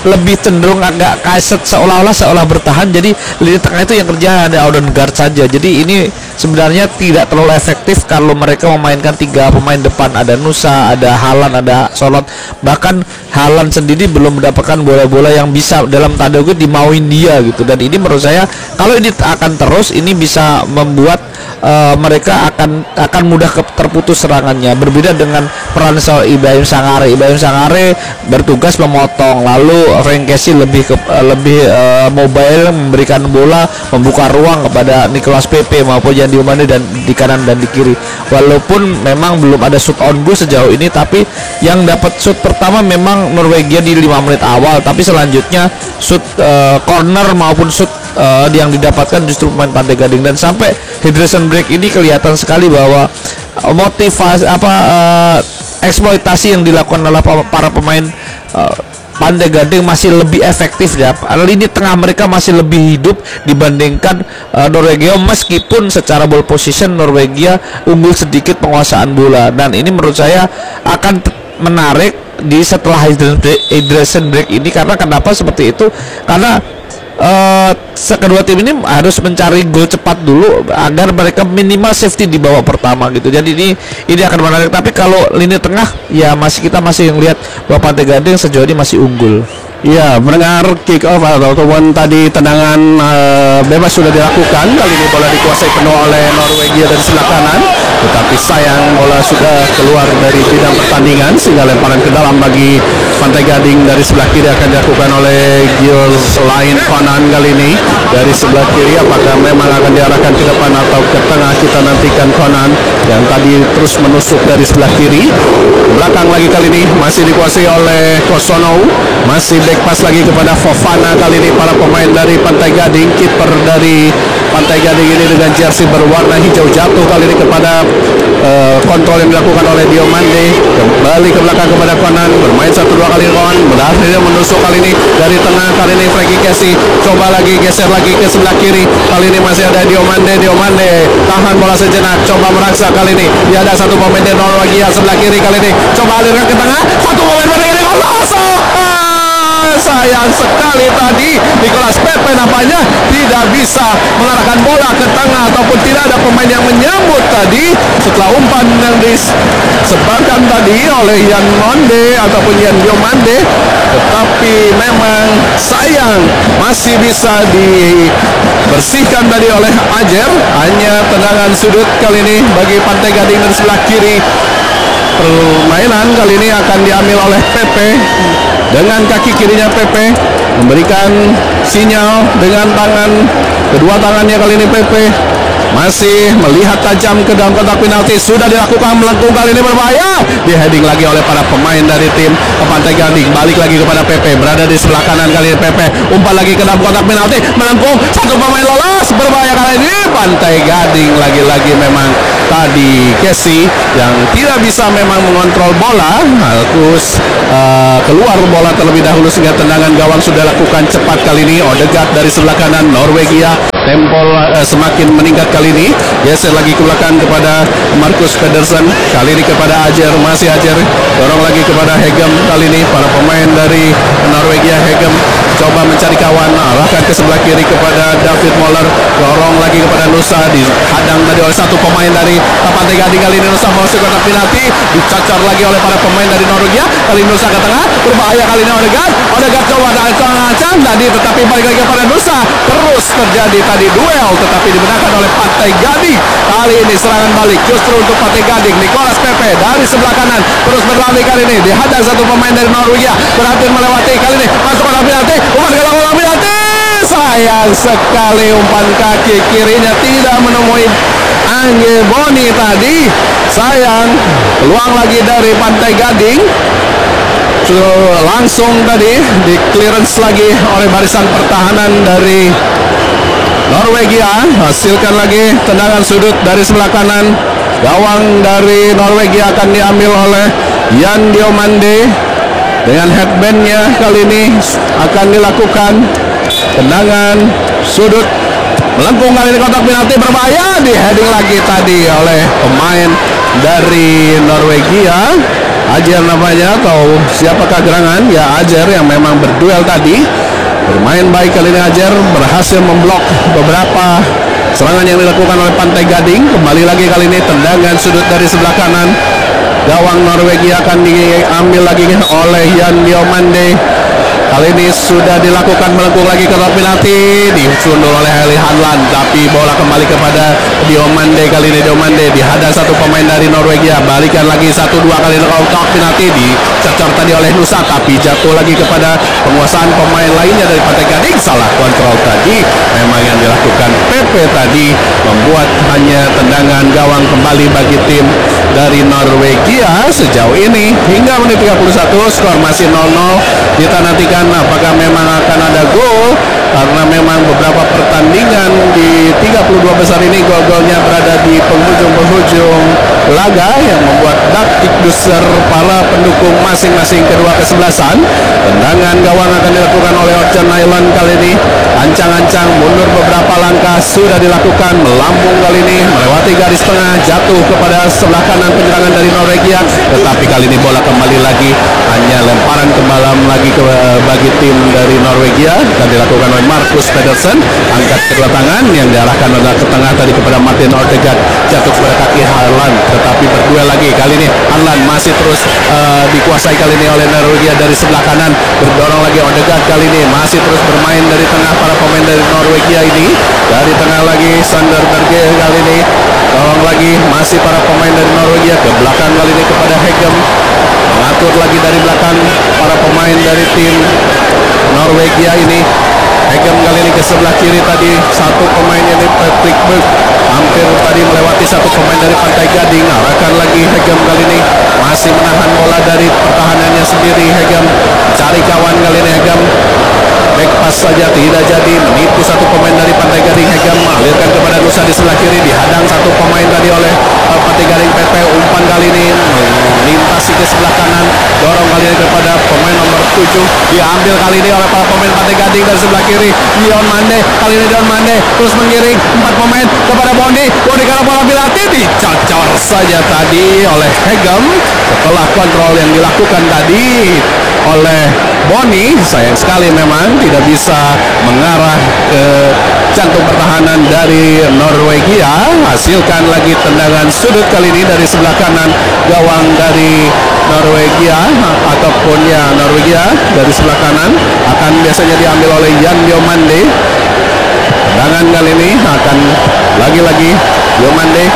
lebih cenderung agak kaset seolah-olah seolah bertahan, jadi lini tengah itu yang kerja ada Odegaard saja. Jadi ini sebenarnya tidak terlalu efektif kalau mereka memainkan tiga pemain depan, ada Nusa, ada Haaland, ada Sorloth. Bahkan Haaland sendiri belum mendapatkan bola-bola yang bisa dalam tanda kutip dimauin dia gitu. Dan ini menurut saya kalau ini akan terus, ini bisa membuat uh, mereka akan akan mudah ke, terputus serangannya. Berbeda dengan peran soal Ibrahim Sangare. Ibrahim Sangare bertugas memotong, lalu Frank Kessie lebih ke, uh, lebih uh, mobile, memberikan bola, membuka ruang kepada Nicolas Pepe maupun Yan Diomande dan di kanan dan di kiri. Walaupun memang belum ada shoot on goal sejauh ini, tapi yang dapat shoot pertama memang Norwegia di lima menit awal, tapi selanjutnya shoot uh, corner maupun shoot uh, yang didapatkan justru pemain Pantai Gading. Dan sampai hydration break ini kelihatan sekali bahwa uh, motivasi apa uh, eksploitasi yang dilakukan oleh para pemain uh, Pantai Gading masih lebih efektif ya. Lini tengah mereka masih lebih hidup dibandingkan uh, Norwegia, meskipun secara ball position Norwegia unggul sedikit penguasaan bola. Dan ini menurut saya akan menarik di setelah hydration break ini. Karena kenapa seperti itu? Karena uh, kedua tim ini harus mencari gol cepat dulu agar mereka minimal safety di babak pertama gitu. Jadi ini ini akan menarik. Tapi kalau lini tengah ya masih kita masih melihat bahwa Pantai Gading sejauh ini masih unggul. Ya, mendengar kick off ataupun tadi tendangan uh, bebas sudah dilakukan. Kali ini bola dikuasai penuh oleh Norwegia dari sebelah kanan, tetapi sayang bola sudah keluar dari bidang pertandingan sehingga lemparan ke dalam bagi Pantai Gading dari sebelah kiri akan dilakukan oleh Giles Lain Conan kali ini dari sebelah kiri. Apakah memang akan diarahkan ke depan atau ke tengah, kita nantikan. Conan yang tadi terus menusuk dari sebelah kiri, belakang lagi kali ini masih dikuasai oleh Kosonou, masih back pas lagi kepada Fofana. Kali ini para pemain dari Pantai Gading, kiper dari Pantai Gading ini dengan jersey berwarna hijau jatuh kali ini kepada uh, kontrol yang dilakukan oleh Diomande, kembali ke belakang kepada Conan, bermain satu dua kali Conan, berhasil menusuk kali ini dari tengah. Kali ini Frankie Kessie coba lagi geser lagi ke sebelah kiri, kali ini masih ada Diomande. Diomande tahan bola sejenak, coba meraksa. Kali ini dia ada satu pemain dari Norwegia sebelah kiri, kali ini coba alirkan ke tengah, satu pemain Pantai Gading kosong. Sayang sekali tadi Nicolas Pepe nampaknya tidak bisa mengarahkan bola ke tengah ataupun tidak ada pemain yang menyambut tadi setelah umpan yang disebarkan tadi oleh Yan Monde ataupun Yan Diomande. Tetapi memang sayang masih bisa dibersihkan tadi oleh Ajer. Hanya tendangan sudut kali ini bagi Pantai Gading dari sebelah kiri. Permainan kali ini akan diambil oleh Pepe. Dengan kaki kirinya Pepe memberikan sinyal dengan tangan, kedua tangannya kali ini Pepe masih melihat tajam ke dalam kotak penalti. Sudah dilakukan melengkung, kali ini berbahaya, di heading lagi oleh para pemain dari tim Pantai Gading. Balik lagi kepada Pepe, berada di sebelah kanan kali ini Pepe, umpan lagi ke dalam kotak penalti, melengkung, satu pemain lolos, berbahaya kali ini Pantai Gading. Lagi-lagi memang tadi Kessie yang tidak bisa memang mengontrol bola, harus uh, keluar bola terlebih dahulu sehingga tendangan gawang sudah lakukan cepat kali ini. Odegaard dari sebelah kanan Norwegia, tempo uh, semakin meningkat kali ini, geser lagi ke belakang kepada Marcus Pedersen, kali ini kepada Ajer, masih Ajer, dorong lagi kepada Hegem. Kali ini para pemain dari Norwegia, Hegem coba mencari kawan, arahkan ke sebelah kiri kepada David Moller, dorong lagi kepada Nusa, dihadang tadi oleh satu pemain dari Pantai Gading. Kali ini Nusa masuk kotak penalti, dicacar lagi oleh para pemain dari Norwegia. Kali ini Nusa ke tengah, berbahaya kali ini Odegaard. Odegaard coba ancam tadi, tetapi balik lagi kepada Nusa. Terus terjadi tadi duel, tetapi dimenangkan oleh Pantai Gading. Kali ini serangan balik justru untuk Pantai Gading. Nicolas Pepe dari sebelah kanan terus berlari, kali ini dihadang satu pemain dari Norwegia, berhasil melewati. Kali ini masuk kotak penalti, umpan ke dalam kotak penalti. Sayang sekali umpan kaki kirinya tidak menemui Angge Boni tadi. Sayang, peluang lagi dari Pantai Gading. Langsung tadi di clearance lagi oleh barisan pertahanan dari Norwegia. Hasilkan lagi tendangan sudut dari sebelah kanan. Gawang dari Norwegia akan diambil oleh Yan Diomande. Dengan headbandnya kali ini akan dilakukan tendangan sudut, melengkung kali ini kotak penalti, berbahaya, di heading lagi tadi oleh pemain dari Norwegia. Ajer namanya atau siapakah gerangan? Ya, Ajer yang memang berduel tadi. Bermain baik kali ini Ajer, berhasil memblok beberapa serangan yang dilakukan oleh Pantai Gading. Kembali lagi kali ini tendangan sudut dari sebelah kanan. Gawang Norwegia akan diambil lagi oleh Yan Diomande. Kali ini sudah dilakukan melengkung lagi ke kotak penalti, disundul oleh Heli Hanlan, tapi bola kembali kepada Diomande. Kali ini Diomande dihadang satu pemain dari Norwegia, balikan lagi satu dua kali ke kotak penalti, dicecor tadi oleh Nusa, tapi jatuh lagi kepada penguasaan pemain lainnya dari Pantai Gading. Salah kontrol tadi, memang yang dilakukan P P tadi membuat hanya tendangan gawang kembali bagi tim dari Norwegia. Sejauh ini hingga menit tiga puluh satu skor masih nol nol. Kita nantikan apakah memang akan ada gol, karena memang beberapa pertandingan di tiga puluh dua besar ini gol-golnya berada di penghujung-penghujung laga yang membuat dakdikduser para pendukung masing-masing kedua kesebelasan. Tendangan gawang akan dilakukan oleh Orjan Island kali ini, ancang-ancang mundur beberapa langkah sudah dilakukan, melambung kali ini melewati garis tengah, jatuh kepada sebelah kanan penyerangan dari Norwegia, tetapi kali ini bola kembali lagi hanya lemparan ke dalam lagi ke bagi tim dari Norwegia dan dilakukan oleh Marcus Pedersen. Angkat kedua tangan yang diarahkan adalah ke tengah tadi kepada Martin Ortegat, jatuh kepada kaki Harlan, tetapi berduel lagi kali ini Harlan masih terus uh, dikuasai kali ini oleh Norwegia dari sebelah kanan, berdorong lagi Ortegat kali ini masih terus bermain dari tengah para pemain dari Norwegia ini, dari tengah lagi Sander Berge kali ini dorong lagi masih para pemain dari Norwegia ke belakang kali ini kepada Hegem, mengatur lagi dari belakang para pemain dari tim Norwegia ini. Hegem kali ini ke sebelah kiri tadi satu pemain ini Patrick Berg, hampir tadi melewati satu pemain dari Pantai Gading. Arahkan lagi Hegem kali ini masih menahan bola dari pertahanannya sendiri. Hegem cari kawan kali ini, Hegem back pass saja tidak jadi, menipu satu pemain dari Pantai Gading. Hegem alirkan kepada Nusa di sebelah kiri, dihadang satu pemain tadi oleh uh, Pantai Gading. P P umpan kali ini melintasi ke sebelah kanan, dorong kali ini kepada pemain nomor tujuh, diambil kali ini oleh para pemain Pantai Gading dari sebelah kiri. Dion Mande kali ini, Dion Mande terus menggiring empat pemain kepada Bondi. Bondi karena bola penalti dicocor saja tadi oleh Hegem setelah kontrol yang dilakukan tadi oleh Boni. Sayang sekali memang tidak bisa mengarah ke jantung pertahanan dari Norwegia. Hasilkan lagi tendangan sudut kali ini dari sebelah kanan gawang dari Norwegia, ataupun ya Norwegia dari sebelah kanan akan biasanya diambil oleh Yan Diomande. Tendangan kali ini akan lagi-lagi Diomande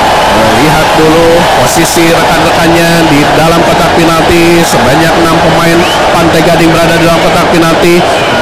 lihat dulu posisi rekan-rekannya di dalam kotak penalti. Sebanyak enam pemain Pantai Gading berada di dalam kotak penalti.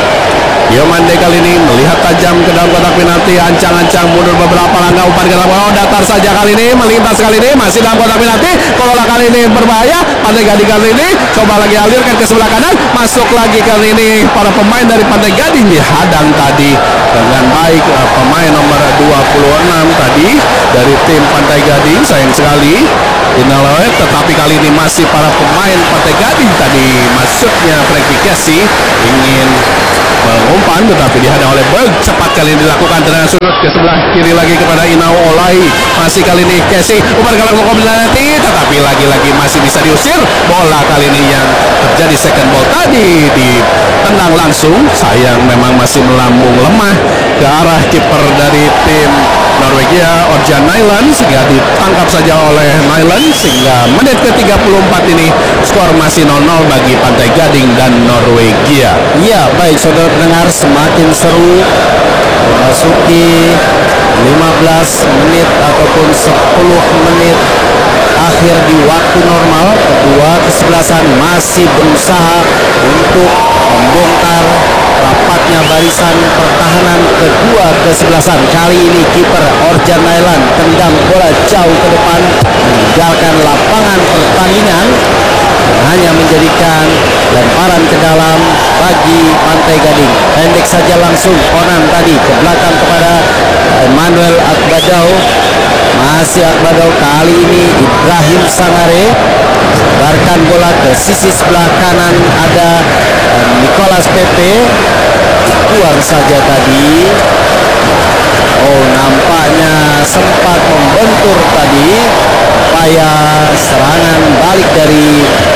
Diomande kali ini melihat tajam ke dalam kotak penalti, ancang-ancang mundur beberapa langkah, umpan ke dalam bola, datar saja kali ini, melintas kali ini, masih dalam kotak penalti. Bola kali ini berbahaya, Pantai Gading kali ini coba lagi alirkan ke sebelah kanan, masuk lagi kali ini para pemain dari Pantai Gading dihadang tadi dengan baik uh, pemain nomor dua puluh enam tadi dari tim Pantai Gading. Sayang sekali Inaloe, tetapi kali ini masih para pemain Pantai Gading tadi, maksudnya Frankie Casey ingin mengumpan tetapi dihadang oleh Berg. Cepat kali ini dilakukan tendangan sudut ke sebelah kiri lagi kepada Inau Olai. Masih kali ini Casey umpan ke dalam penalti, tetapi lagi-lagi masih bisa diusir. Bola kali ini yang terjadi second ball tadi ditendang langsung. Sayang memang masih melambung lemah ke arah kiper dari tim Norwegia, Orjan Nyland, sehingga ditangkap saja oleh Nyland, sehingga menit ke tiga puluh empat ini skor masih nol nol bagi Pantai Gading dan Norwegia. Iya, baik saudara pendengar, semakin seru memasuki lima belas menit ataupun sepuluh menit akhir di waktu normal. Kedua kesebelasan masih berusaha untuk membongkar rapatnya barisan pertahanan kedua kesebelasan. Kali ini kiper Orjan Nyland tendang bola jauh ke depan, meninggalkan lapangan pertandingan, hanya menjadikan lemparan ke dalam bagi Pantai Gading. Pendek saja langsung Onan tadi ke belakang kepada Emmanuel Akbadau. Masih Akbadau, kali ini Ibrahim Sangare sebarkan bola ke sisi sebelah kanan, ada Nicholas Pepe, buang saja tadi. Oh, nampaknya sempat membentur tadi upaya serangan balik dari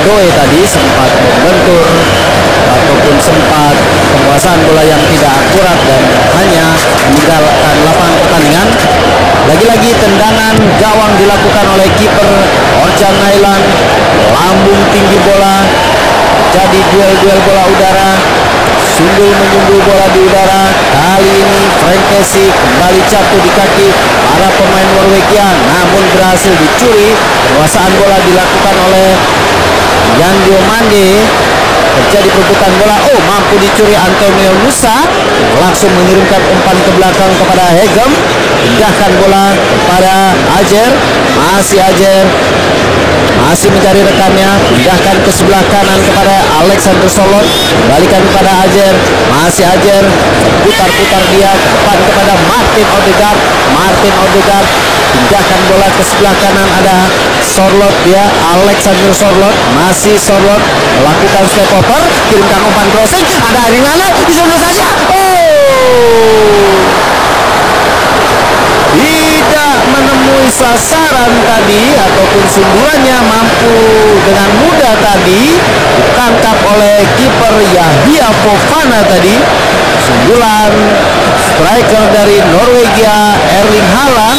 Doe tadi sempat membentur ataupun sempat penguasaan bola yang tidak akurat dan hanya meninggalkan lapangan pertandingan. Lagi-lagi tendangan gawang dilakukan oleh kiper Orjan Nailan. Lambung tinggi bola, jadi duel-duel bola udara, sundul menyundul bola di udara. Kali ini Frank Casey kembali jatuh di kaki para pemain Norwegia, namun berhasil dicuri. Penguasaan bola dilakukan oleh Jan Diomande. Terjadi perebutan bola, oh mampu dicuri Antonio Nusa, langsung mengirimkan umpan ke belakang kepada Hegem. Pindahkan bola kepada Ajer, masih Ajer, masih mencari rekannya, pindahkan ke sebelah kanan kepada Alexander Solot, balikan kepada Ajer, masih Ajer, putar-putar dia ke depan kepada Martin Odegaard. Martin Odegaard pindahkan bola ke sebelah kanan, ada Sorlot dia, Alexander Sorlot, masih Sorlot melakukan step over, kirimkan umpan crossing, ada di mana? Di sana saja. Oh, tidak menemui sasaran tadi, ataupun sundulannya mampu dengan mudah tadi ditangkap oleh kiper Yahya Fofana tadi. Sundulan striker dari Norwegia Erling Haaland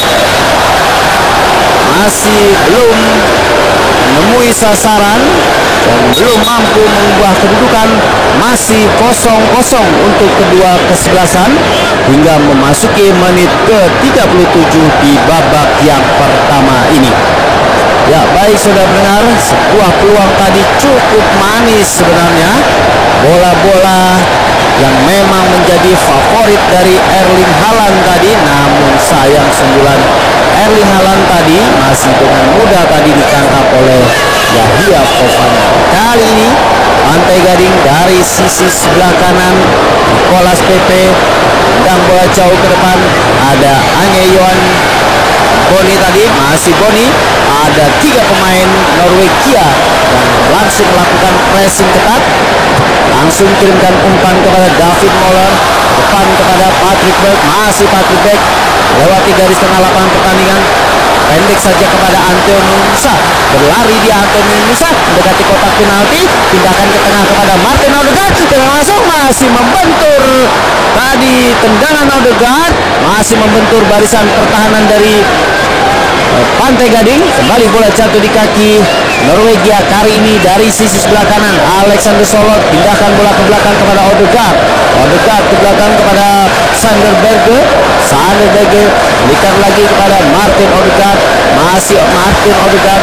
masih belum menemui sasaran dan belum mampu mengubah kedudukan. Masih kosong kosong untuk kedua kesebelasan hingga memasuki menit ke tiga puluh tujuh di babak yang pertama ini. Ya baik saudara pendengar, sebuah peluang tadi cukup manis sebenarnya. Bola-bola yang memang menjadi favorit dari Erling Haaland tadi, namun sayang sundulan Erling Haaland tadi masih dengan mudah tadi ditangkap oleh Yahya Fofana. Kali ini Pantai Gading dari sisi sebelah kanan, Nicolas Pepe dan bola jauh ke depan, ada Ange Johan Boni tadi, masih Boni. Ada tiga pemain Norwegia yang langsung melakukan pressing ketat, langsung kirimkan umpan kepada David Moller, depan kepada Patrick Berg, masih Patrick Berg lewati garis tengah lapangan pertandingan, pendek saja kepada Antonio Nusa, berlari dia Antonio Nusa mendekati kotak penalti, pindahkan ke tengah kepada Martin Odegaard dan langsung masih membentur tadi tendangan Odegaard, masih membentur barisan pertahanan dari Pantai Gading. Kembali bola jatuh di kaki Norwegia, kali ini dari sisi sebelah kanan. Alexander Solot pindahkan bola ke belakang kepada Odegaard. Odegaard ke belakang kepada Sander Berge. Sander Berge berikan lagi kepada Martin Odegaard. Masih Martin Odegaard.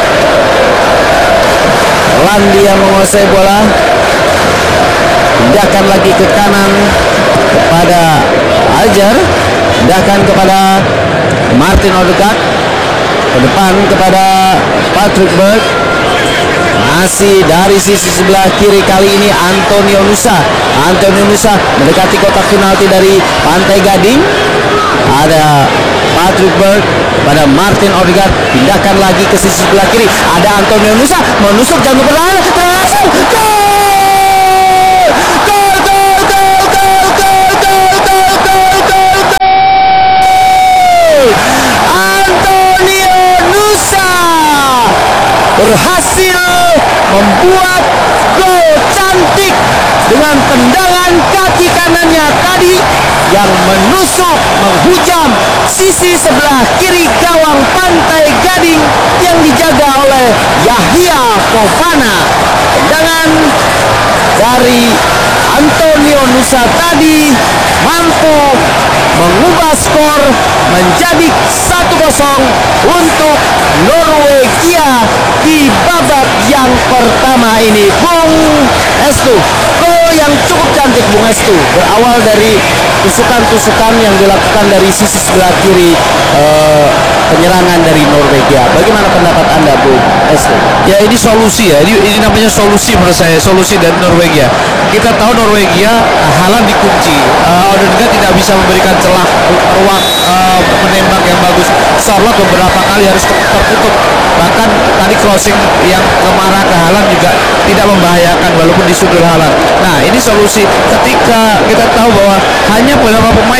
Pelan dia menguasai bola. Pindahkan lagi ke kanan kepada Ajar. Pindahkan kepada Martin Odegaard. Ke depan kepada Patrick Berg. Masih dari sisi sebelah kiri, kali ini Antonio Nusa. Antonio Nusa mendekati kotak penalti dari Pantai Gading. Ada Patrick Berg pada Martin Odegaard. Pindahkan lagi ke sisi sebelah kiri, ada Antonio Nusa menusuk jantung pertahanan. Langsung gol! Gol, gol, gol, gol, gol, gol, gol, gol, gol, gol! Antonio Nusa berhasil membuat gol cantik dengan tendangan kaki kanannya tadi yang menusuk menghujam sisi sebelah kiri gawang Pantai Gading yang dijaga oleh Yahya Fofana. Tendangan dari Antonio Nusa tadi mampu mengubah skor menjadi satu kosong untuk Norwegia di babak yang pertama ini. Bung Estu, gol yang cukup cantik Bung Estu, berawal dari tusukan-tusukan yang dilakukan dari sisi sebelah kiri eh, penyerangan dari Norwegia. Bagaimana pendapat Anda Bung Estu? Ya ini solusi ya, ini, ini namanya solusi menurut saya, solusi dari Norwegia. Kita tahu Norwegia Haaland dikunci, uh, Odegaard tidak bisa memberikan celah ruang uh, menembak yang bagus. Sorlot beberapa kali harus tertutup, bahkan tadi crossing yang mengarah ke Haaland juga tidak membahayakan walaupun disundul Haaland. Nah ini solusi ketika kita tahu bahwa hanya beberapa pemain yang bisa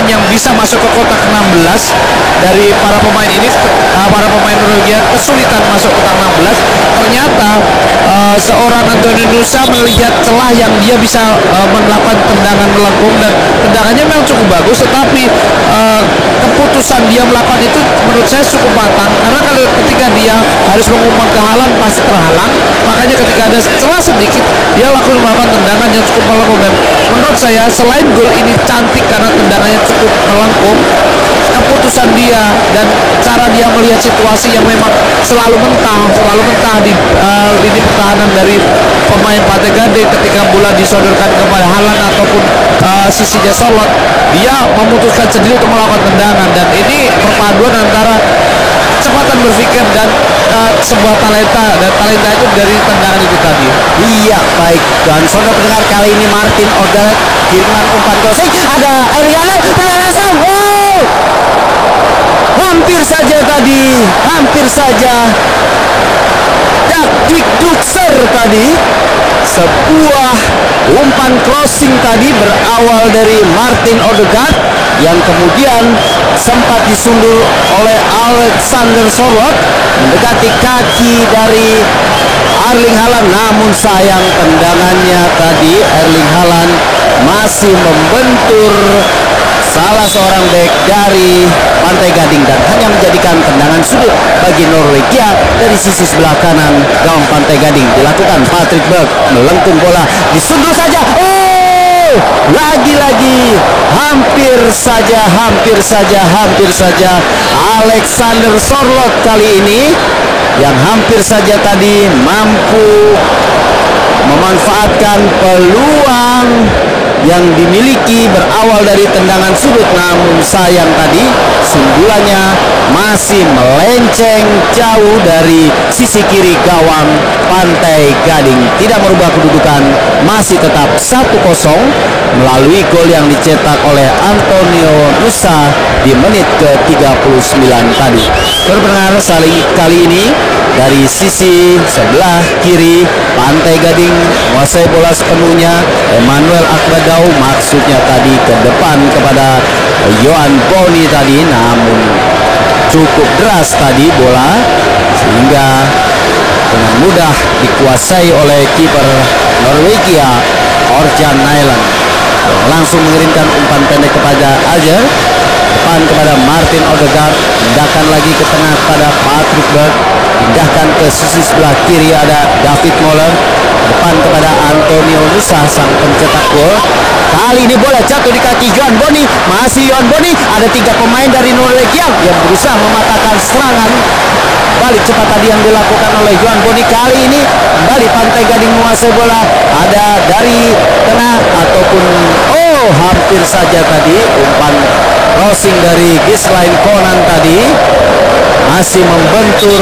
bisa masuk ke kotak enam belas dari para pemain ini. Uh, para pemain Norwegia kesulitan masuk kotak enam belas. Ternyata uh, seorang Antonio Nusa melihat celah yang dia bisa uh, melakukan tendangan melengkung, dan tendangannya memang cukup bagus, tetapi uh, keputusan dia melakukan itu menurut saya cukup matang, karena kalau ketika dia harus mengumpan ke Haaland pasti terhalang. Makanya ketika ada celah sedikit dia lakukan melakukan tendangan yang cukup melengkung, dan menurut saya selain gol ini cantik karena tendangannya cukup melengkung, keputusan dia dan cara dia melihat situasi yang memang selalu mentah selalu mentah di uh, lini pertahanan dari pemain Pantai Gading. Ketika bola disodorkan kepada Haaland ataupun uh, sisinya Sorloth, dia memutuskan sendiri untuk melakukan tendangan, dan ini perpaduan antara kecepatan berpikir dan uh, sebuah talenta, dan talenta itu dari tendangan itu tadi. Iya, baik. Dan saudara pendengar, kali ini Martin Odegaard kiriman umpan crossing, ada Erling Haaland, wow, hampir saja tadi, hampir saja Dik Dukser tadi. Sebuah umpan crossing tadi berawal dari Martin Odegaard yang kemudian sempat disundur oleh Alexander Sorloth mendekati kaki dari Erling Haaland, namun sayang tendangannya tadi Erling Haaland masih membentur salah seorang bek dari Pantai Gading dan hanya menjadikan tendangan sudut bagi Norwegia dari sisi sebelah kanan gawang Pantai Gading. Dilakukan Patrick Berg, melengkung bola, disundur saja. Oh, lagi-lagi hampir saja, hampir saja, hampir saja Alexander Sorloth kali ini yang hampir saja tadi mampu memanfaatkan peluang yang dimiliki berawal dari tendangan sudut, namun sayang tadi sundulannya masih melenceng jauh dari sisi kiri gawang Pantai Gading. Tidak merubah kedudukan, masih tetap satu kosong melalui gol yang dicetak oleh Antonio Nusa di menit ke tiga puluh sembilan tadi. Berpengaruh saling kali ini dari sisi sebelah kiri Pantai Gading menguasai bola sepenuhnya. Emmanuel Akbadau maksudnya tadi ke depan kepada Yohan Boni tadi, namun cukup deras tadi bola sehingga dengan mudah dikuasai oleh kiper Norwegia Orjan Nyland. Langsung mengirimkan umpan pendek kepada Ajer, depan kepada Martin Odegaard, pindahkan lagi ke tengah kepada Patrick Berg, pindahkan ke sisi sebelah kiri ada David Moller, depan kepada Antonio Nusa sang pencetak gol. Kali ini bola jatuh di kaki Yohan Boni, masih Yohan Boni, ada tiga pemain dari Norwegia yang berusaha mematahkan serangan balik cepat tadi yang dilakukan oleh Yohan Boni. Kali ini kembali Pantai Gading menguasai bola, ada dari tengah ataupun oh hampir saja tadi umpan crossing dari Gislain Konan tadi masih membentur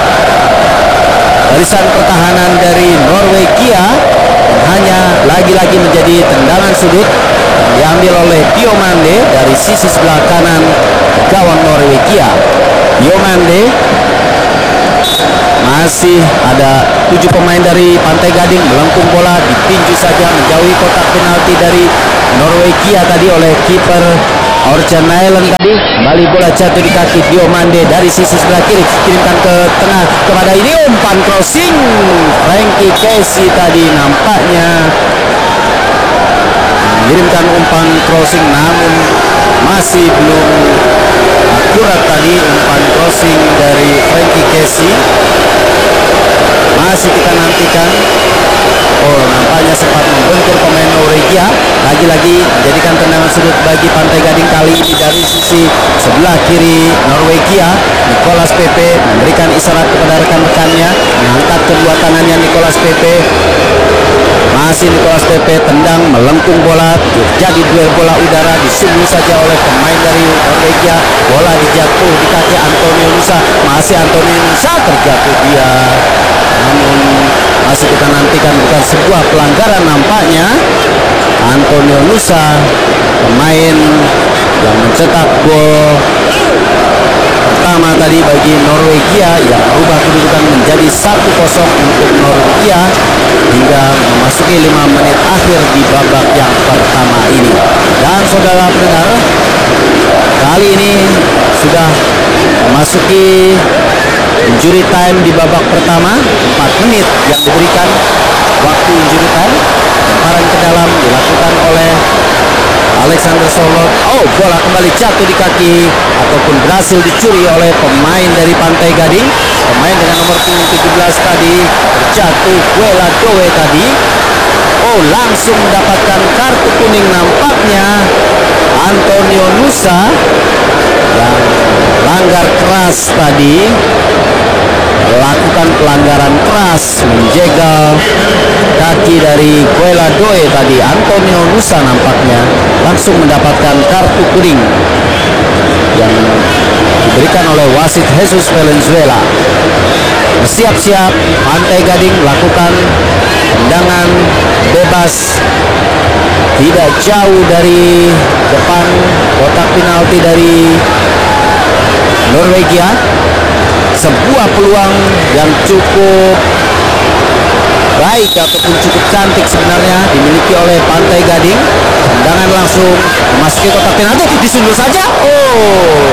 barisan pertahanan dari Norwegia, hanya lagi-lagi menjadi tendangan sudut diambil oleh Diomande dari sisi sebelah kanan gawang Norwegia. Diomande, masih ada tujuh pemain dari Pantai Gading melengkung bola, ditinju saja menjauhi kotak penalti dari Norwegia tadi oleh kiper Orjan Nyland tadi. Kembali bola jatuh di kaki Diomande dari sisi sebelah kiri, kirimkan ke tengah kepada ini umpan crossing Frankie Casey tadi nampaknya mengirimkan umpan crossing, namun masih belum akurat tadi umpan crossing dari Frankie Casey. Masih kita nantikan. Oh, nampaknya sempat membentur pemain Norwegia. Lagi-lagi jadikan tendangan sudut bagi Pantai Gading kali ini dari sisi sebelah kiri Norwegia. Nicolas Pepe memberikan isyarat kepada rekan-rekannya, mengangkat kedua tangannya Nicolas Pepe. Masih Nicolas Pepe tendang melengkung bola, jadi duel bola udara, disungguh saja oleh pemain dari Norwegia. Bola dijatuh di kaki Antonio Nusa, masih Antonio Nusa terjatuh dia, namun masih kita nantikan bukan sebuah pelanggaran nampaknya. Antonio Nusa, pemain yang mencetak gol pertama tadi bagi Norwegia, yang merubah kedudukan menjadi satu kosong untuk Norwegia hingga memasuki lima menit akhir di babak yang pertama ini. Dan saudara pendengar, kali ini sudah memasuki injury time di babak pertama. Empat menit yang diberikan waktu injury time. Lemparan ke dalam dilakukan oleh Alexander Solot. Oh, bola kembali jatuh di kaki ataupun berhasil dicuri oleh pemain dari Pantai Gading. Pemain dengan nomor tujuh belas tadi jatuh, Guela Doe tadi. Oh, langsung mendapatkan kartu kuning nampaknya Antonio Nusa yang langgar keras tadi, melakukan pelanggaran keras, menjegal kaki dari Guela Doe tadi. Antonio Nusa nampaknya langsung mendapatkan kartu kuning yang diberikan oleh wasit Jesus Valenzuela. Bersiap-siap Pantai Gading melakukan tendangan bebas tidak jauh dari depan kotak penalti dari Norwegia. Sebuah peluang yang cukup baik ataupun cukup cantik sebenarnya dimiliki oleh Pantai Gading. Tendangan langsung memasuki kotak penalti, disundul saja. Oh,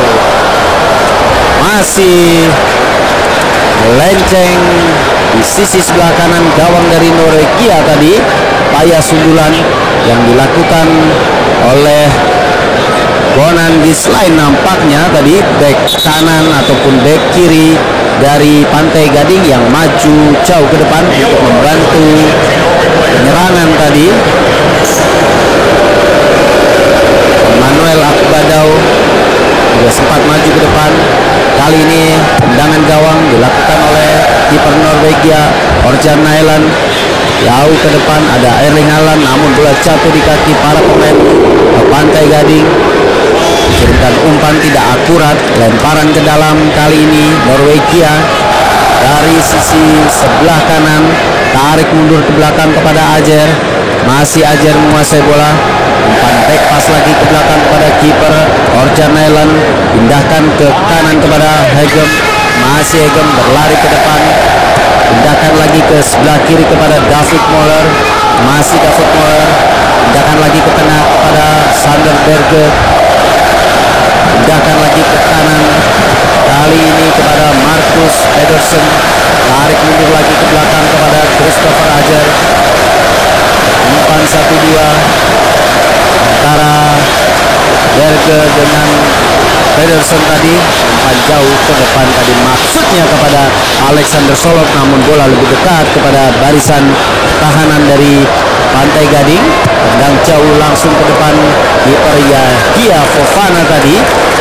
masih melenceng di sisi sebelah kanan gawang dari Norwegia tadi. Upaya sundulan yang dilakukan oleh Bonan Gislain nampaknya tadi, back kanan ataupun back kiri dari Pantai Gading yang maju jauh ke depan untuk membantu penyerangan tadi. Manuel Akbadau juga sempat maju ke depan. Kali ini tendangan gawang dilakukan oleh kiper Norwegia Orjan Nailan. Jauh ke depan ada Erling Haaland, namun bola jatuh di kaki para pemain Pantai Gading. Dikirimkan umpan tidak akurat, lemparan ke dalam kali ini Norwegia dari sisi sebelah kanan, tarik mundur ke belakang kepada Ajer. Masih Ajer menguasai bola, umpan back pass lagi ke belakang kepada kiper Orjan Nailan, pindahkan ke kanan kepada Hegem. Masih Hegem berlari ke depan, pindahkan lagi ke sebelah kiri kepada David Moller. Masih David Moller, pindahkan lagi ke tengah kepada Sander Berge, pindahkan lagi ke kanan kali ini kepada Marcus Pedersen, tarik mundur lagi ke belakang kepada Christopher Ajer. Umpan satu dua antara Berge dengan Pedersen tadi, umpan jauh ke depan tadi maksudnya kepada Alexander Solot, namun bola lebih dekat kepada barisan tahanan dari Pantai Gading. Tendang jauh langsung ke depan kiper Yahya Fofana tadi,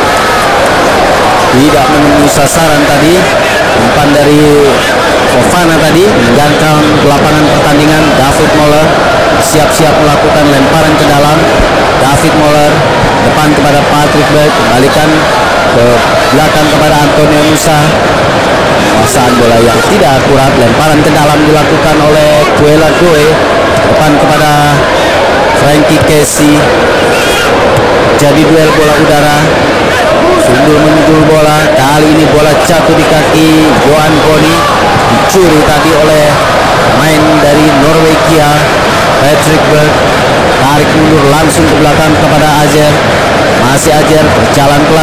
tidak menemui sasaran tadi. Umpan dari Fofana tadi meninggalkan lapangan pertandingan. David Moller siap-siap melakukan lemparan ke dalam. David Moller depan kepada Patrick Berg, kembalikan ke belakang kepada Antonio Nusa. Pasaan bola yang tidak akurat, lemparan ke dalam dilakukan oleh Guela Doe, depan kepada Frankie Casey. Jadi duel bola udara, sundul menyundul bola. Kali ini bola jatuh di kaki Johan Boni, dicuri tadi oleh main dari Norwegia Patrick Berg. Tarik mundur langsung ke belakang kepada Ajer. Masih Ajer berjalan pelan